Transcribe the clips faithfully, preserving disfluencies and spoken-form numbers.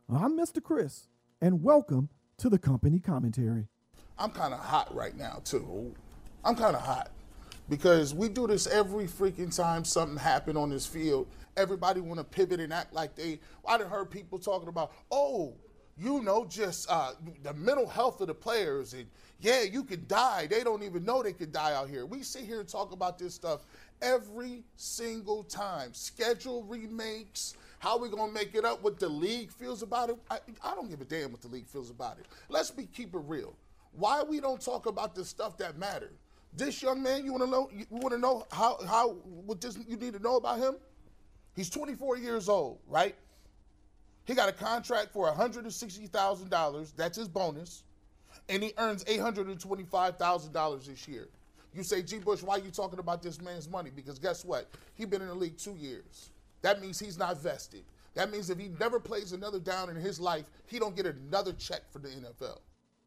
I'm Mister Chris, and welcome to the company commentary. I'm kind of hot right now, too. I'm kind of hot because we do this every freaking time something happened on this field. Everybody want to pivot and act like they, I done heard people talking about, oh, you know, just uh, the mental health of the players. And yeah, you could die. They don't even know they could die out here. We sit here and talk about this stuff every single time. Schedule remakes, how we going to make it up, what the league feels about it. I, I don't give a damn what the league feels about it. Let's be keep it real. Why we don't talk about the stuff that matter? This young man, you want to know? You want to know how how what this you need to know about him? He's twenty-four years old, right? He got a contract for one hundred sixty thousand dollars. That's his bonus, and he earns eight hundred twenty-five thousand dollars this year. You say, G. Bush, why are you talking about this man's money? Because guess what? He's been in the league two years. That means he's not vested. That means if he never plays another down in his life, he don't get another check for the N F L.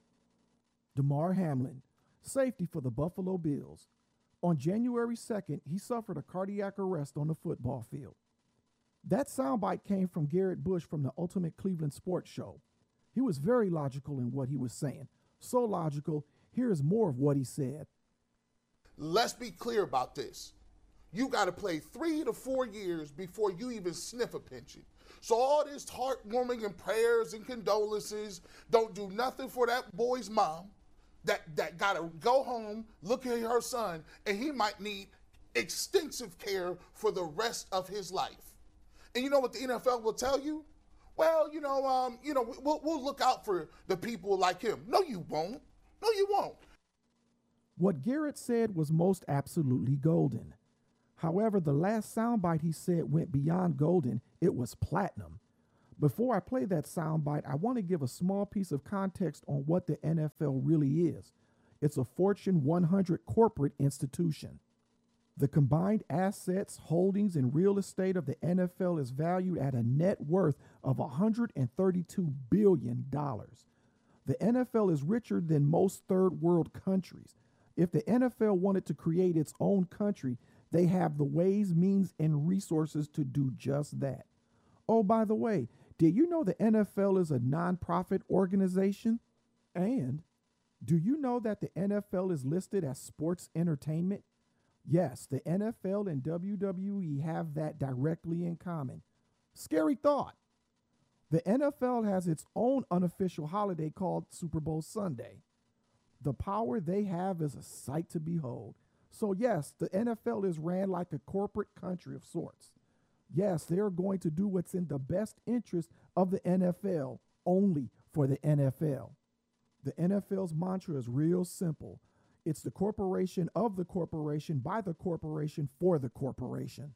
Damar Hamlin, safety for the Buffalo Bills. On January second, he suffered a cardiac arrest on the football field. That soundbite came from Garrett Bush from the Ultimate Cleveland Sports Show. He was very logical in what he was saying. So logical, here is more of what he said. Let's be clear about this. You got to play three to four years before you even sniff a pension. So all this heartwarming and prayers and condolences don't do nothing for that boy's mom that, that got to go home, look at her son, and he might need extensive care for the rest of his life. And you know what the N F L will tell you? Well, you know, um, you know, we'll, we'll look out for the people like him. No, you won't. No, you won't. What Garrett said was most absolutely golden. However, the last soundbite he said went beyond golden. It was platinum. Before I play that soundbite, I want to give a small piece of context on what the N F L really is. It's a Fortune one hundred corporate institution. The combined assets, holdings, and real estate of the N F L is valued at a net worth of one hundred thirty-two billion dollars. The N F L is richer than most third world countries. If the N F L wanted to create its own country, they have the ways, means, and resources to do just that. Oh, by the way, did you know the N F L is a nonprofit organization? And do you know that the N F L is listed as sports entertainment? Yes, the N F L and W W E have that directly in common. Scary thought. The N F L has its own unofficial holiday called Super Bowl Sunday. The power they have is a sight to behold. So yes, the N F L is ran like a corporate country of sorts. Yes, they're going to do what's in the best interest of the N F L, only for the N F L. The N F L's mantra is real simple. It's the corporation of the corporation, by the corporation, for the corporation.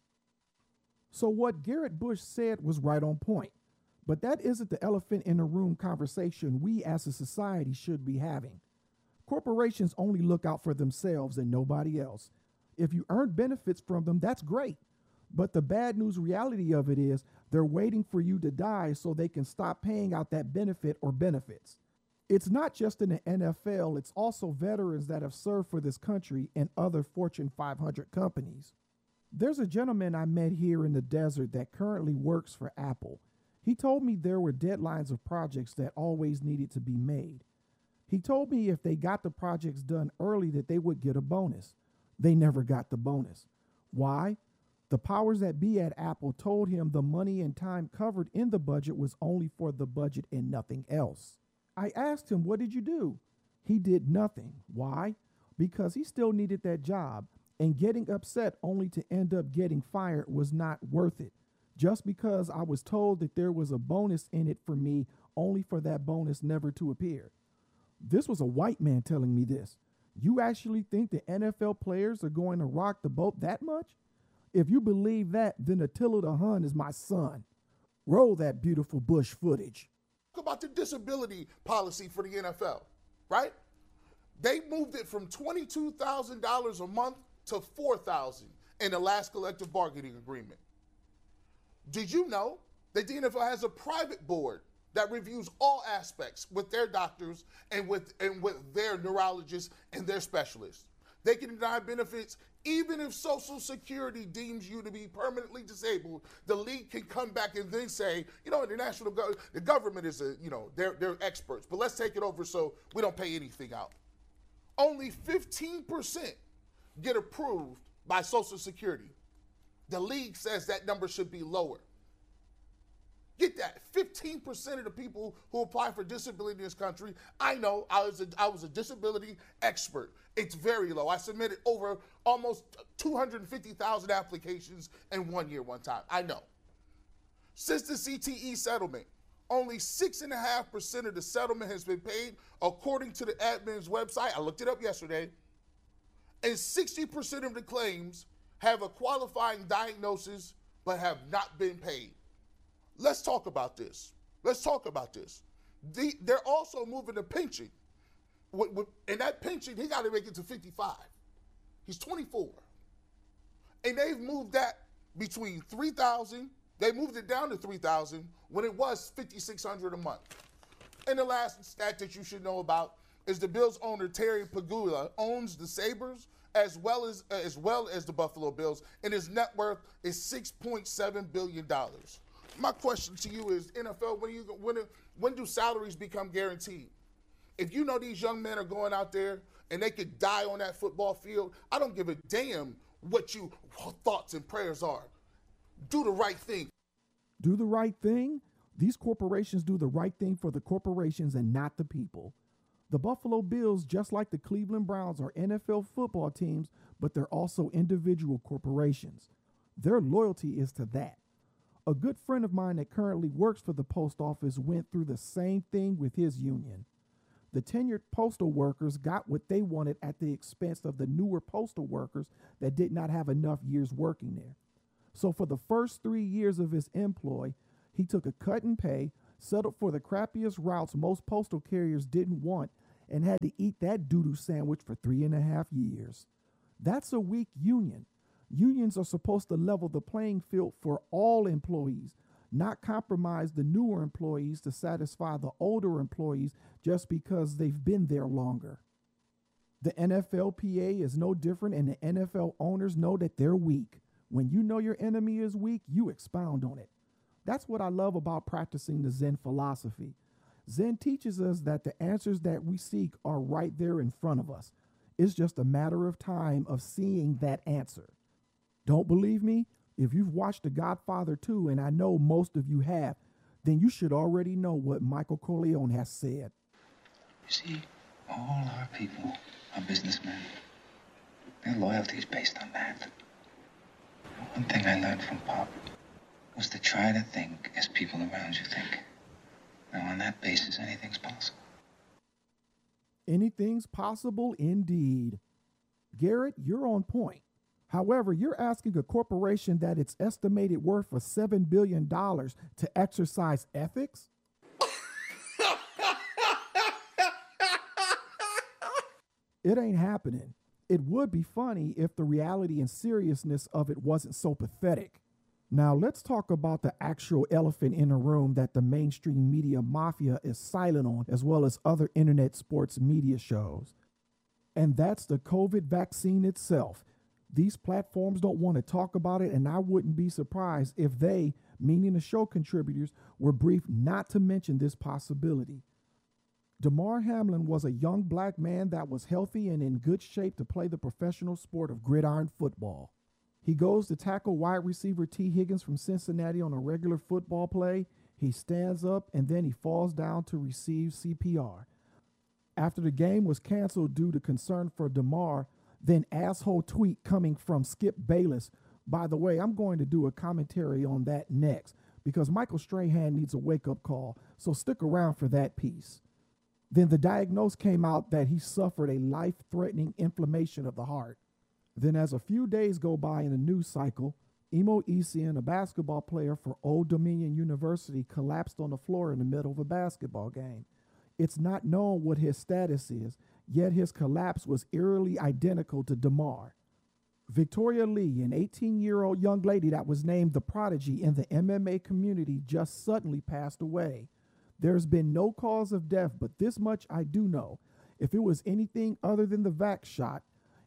So what Garrett Bush said was right on point. But that isn't the elephant in the room conversation we as a society should be having. Corporations only look out for themselves and nobody else. If you earn benefits from them, that's great. But the bad news reality of it is they're waiting for you to die so they can stop paying out that benefit or benefits. It's not just in the N F L, it's also veterans that have served for this country and other Fortune five hundred companies. There's a gentleman I met here in the desert that currently works for Apple. He told me there were deadlines of projects that always needed to be made. He told me if they got the projects done early that they would get a bonus. They never got the bonus. Why? The powers that be at Apple told him the money and time covered in the budget was only for the budget and nothing else. I asked him, what did you do? He did nothing. Why? Because he still needed that job, and getting upset only to end up getting fired was not worth it. Just because I was told that there was a bonus in it for me, only for that bonus never to appear. This was a white man telling me this. You actually think the N F L players are going to rock the boat that much? If you believe that, then Attila the Hun is my son. Roll that beautiful Bush footage. Talk about the disability policy for the N F L, right? They moved it from twenty-two thousand dollars a month to four thousand dollars in the last collective bargaining agreement. Did you know that the N F L has a private board that reviews all aspects with their doctors and with and with their neurologists and their specialists? They can deny benefits Even if Social Security deems you to be permanently disabled, the league can come back and then say, you know, the national go- the government is a, you know, they're they're experts, but let's take it over so we don't pay anything out. Only fifteen percent get approved by Social Security. The league says that number should be lower. Get that, fifteen percent of the people who apply for disability in this country, I know, I was a, I was a disability expert. It's very low. I submitted over almost two hundred fifty thousand applications in one year one time. I know. Since the C T E settlement, only six point five percent of the settlement has been paid, according to the admin's website. I looked it up yesterday. And sixty percent of the claims have a qualifying diagnosis but have not been paid. Let's talk about this. Let's talk about this. The, they're also moving the pension. With, with, and that pension, he got to make it to fifty-five. He's twenty-four. And they've moved that between three thousand dollars, they moved it down to three thousand dollars when it was fifty-six hundred dollars a month. And the last stat that you should know about is the Bills owner Terry Pegula owns the Sabres as well as as well as the Buffalo Bills, and his net worth is six point seven billion dollars. My question to you is, N F L, when you when when do salaries become guaranteed? If you know these young men are going out there and they could die on that football field, I don't give a damn what your thoughts and prayers are. Do the right thing. Do the right thing? These corporations do the right thing for the corporations and not the people. The Buffalo Bills, just like the Cleveland Browns, are N F L football teams, but they're also individual corporations. Their loyalty is to that. A good friend of mine that currently works for the post office went through the same thing with his union. The tenured postal workers got what they wanted at the expense of the newer postal workers that did not have enough years working there. So for the first three years of his employ, he took a cut in pay, settled for the crappiest routes most postal carriers didn't want, and had to eat that doo-doo sandwich for three and a half years. That's a weak union. Unions are supposed to level the playing field for all employees, not compromise the newer employees to satisfy the older employees just because they've been there longer. The N F L P A is no different, and the N F L owners know that they're weak. When you know your enemy is weak, you expound on it. That's what I love about practicing the Zen philosophy. Zen teaches us that the answers that we seek are right there in front of us. It's just a matter of time of seeing that answer. Don't believe me? If you've watched The Godfather two, and I know most of you have, then you should already know what Michael Corleone has said. You see, all our people are businessmen. Their loyalty is based on that. One thing I learned from Pop was to try to think as people around you think. Now, on that basis, anything's possible. Anything's possible indeed. Garrett, you're on point. However, you're asking a corporation that its estimated worth of seven billion dollars to exercise ethics? It ain't happening. It would be funny if the reality and seriousness of it wasn't so pathetic. Now, let's talk about the actual elephant in the room that the mainstream media mafia is silent on, as well as other internet sports media shows. And that's the COVID vaccine itself. These platforms don't want to talk about it, and I wouldn't be surprised if they, meaning the show contributors, were briefed not to mention this possibility. Damar Hamlin was a young black man that was healthy and in good shape to play the professional sport of gridiron football. He goes to tackle wide receiver T. Higgins from Cincinnati on a regular football play. He stands up, and then he falls down to receive C P R. After the game was canceled due to concern for Damar, then asshole tweet coming from Skip Bayless. By the way, I'm going to do a commentary on that next because Michael Strahan needs a wake-up call, so stick around for that piece. Then the diagnosis came out that he suffered a life-threatening inflammation of the heart. Then as a few days go by in the news cycle, Imo Esian, a basketball player for Old Dominion University, collapsed on the floor in the middle of a basketball game. It's not known what his status is, yet his collapse was eerily identical to Damar. Victoria Lee, an eighteen-year-old young lady that was named the prodigy in the M M A community, just suddenly passed away. There's been no cause of death, but this much I do know. If it was anything other than the vax shot,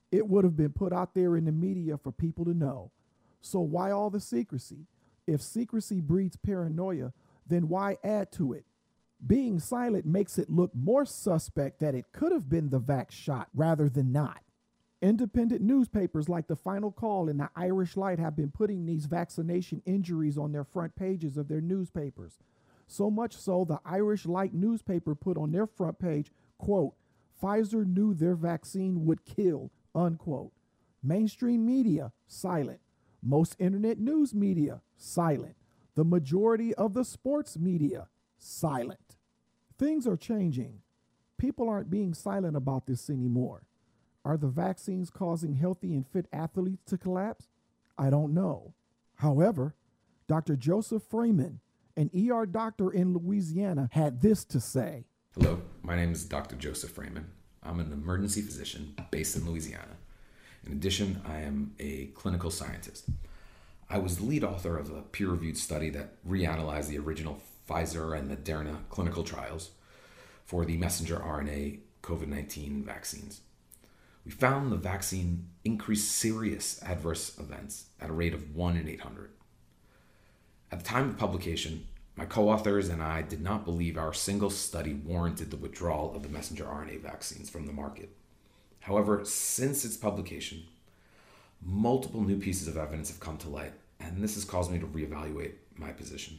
It would have been put out there in the media for people to know. So why all the secrecy? If secrecy breeds paranoia, then why add to it? Being silent makes it look more suspect that it could have been the vax shot rather than not. Independent newspapers like The Final Call and the Irish Light have been putting these vaccination injuries on their front pages of their newspapers. So much so, the Irish Light newspaper put on their front page, quote, Pfizer knew their vaccine would kill, unquote. Mainstream media, silent. Most internet news media, silent. The majority of the sports media, silent. Things are changing. People aren't being silent about this anymore. Are the vaccines causing healthy and fit athletes to collapse? I don't know. However, Doctor Joseph Freeman, an E R doctor in Louisiana, had this to say. Hello, my name is Doctor Joseph Freeman. I'm an emergency physician based in Louisiana. In addition, I am a clinical scientist. I was the lead author of a peer-reviewed study that reanalyzed the original Pfizer and Moderna clinical trials for the messenger R N A COVID nineteen vaccines. We found the vaccine increased serious adverse events at a rate of one in eight hundred. At the time of publication, my co-authors and I did not believe our single study warranted the withdrawal of the messenger R N A vaccines from the market. However, since its publication, multiple new pieces of evidence have come to light, and this has caused me to reevaluate my position.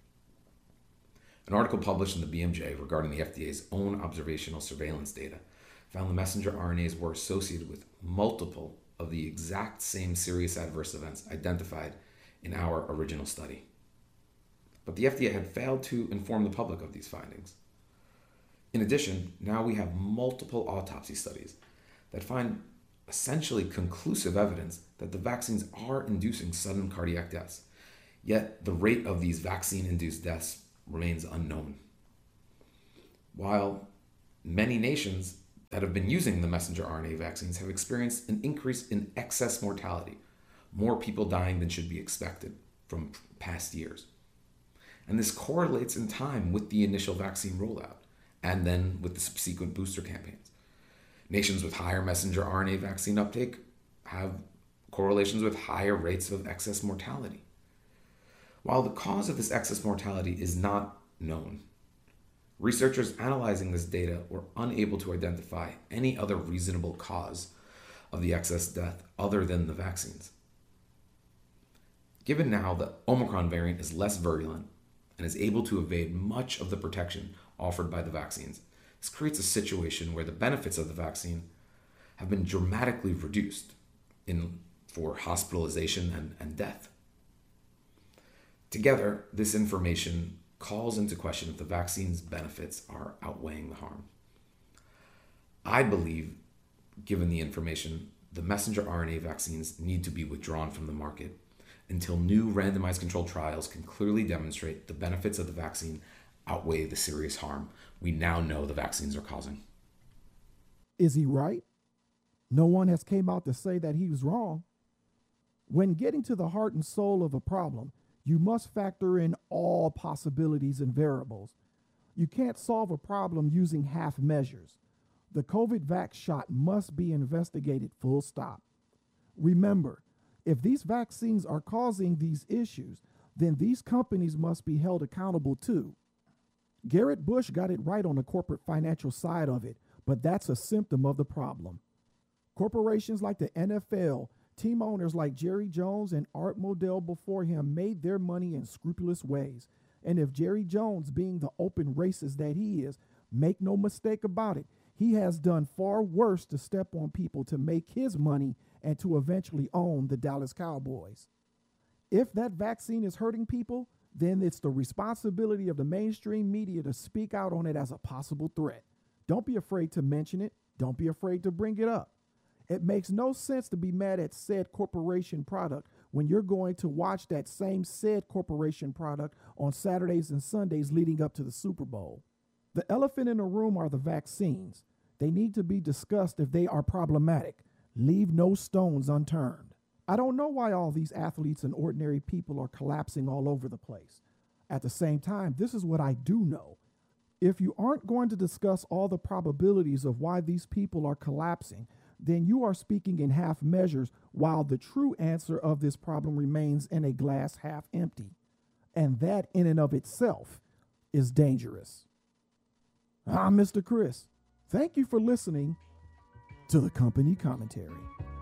An article published in the B M J regarding the F D A's own observational surveillance data found the messenger R N As were associated with multiple of the exact same serious adverse events identified in our original study. But the F D A had failed to inform the public of these findings. In addition, now we have multiple autopsy studies that find essentially conclusive evidence that the vaccines are inducing sudden cardiac deaths, yet the rate of these vaccine-induced deaths remains unknown. While many nations that have been using the messenger R N A vaccines have experienced an increase in excess mortality, more people dying than should be expected from past years. And this correlates in time with the initial vaccine rollout and then with the subsequent booster campaigns. Nations with higher messenger R N A vaccine uptake have correlations with higher rates of excess mortality. While the cause of this excess mortality is not known, researchers analyzing this data were unable to identify any other reasonable cause of the excess death other than the vaccines. Given now that Omicron variant is less virulent and is able to evade much of the protection offered by the vaccines, this creates a situation where the benefits of the vaccine have been dramatically reduced in, for hospitalization and, and death. Together, this information calls into question if the vaccine's benefits are outweighing the harm. I believe, given the information, the messenger R N A vaccines need to be withdrawn from the market until new randomized controlled trials can clearly demonstrate the benefits of the vaccine outweigh the serious harm we now know the vaccines are causing. Is he right? No one has came out to say that he was wrong. When getting to the heart and soul of a problem, you must factor in all possibilities and variables. You can't solve a problem using half measures. The COVID vax shot must be investigated full stop. Remember, if these vaccines are causing these issues, then these companies must be held accountable too. Garrett Bush got it right on the corporate financial side of it, but that's a symptom of the problem. Corporations like the N F L, team owners like Jerry Jones and Art Modell before him made their money in scrupulous ways. And if Jerry Jones, being the open racist that he is, make no mistake about it, he has done far worse to step on people to make his money and to eventually own the Dallas Cowboys. If that vaccine is hurting people, then it's the responsibility of the mainstream media to speak out on it as a possible threat. Don't be afraid to mention it. Don't be afraid to bring it up. It makes no sense to be mad at said corporation product when you're going to watch that same said corporation product on Saturdays and Sundays leading up to the Super Bowl. The elephant in the room are the vaccines. They need to be discussed if they are problematic. Leave no stones unturned. I don't know why all these athletes and ordinary people are collapsing all over the place. At the same time, this is what I do know. If you aren't going to discuss all the probabilities of why these people are collapsing, then you are speaking in half measures, while the true answer of this problem remains in a glass half empty. And that in and of itself is dangerous. I'm Mister Chris. Thank you for listening to the Company Commentary.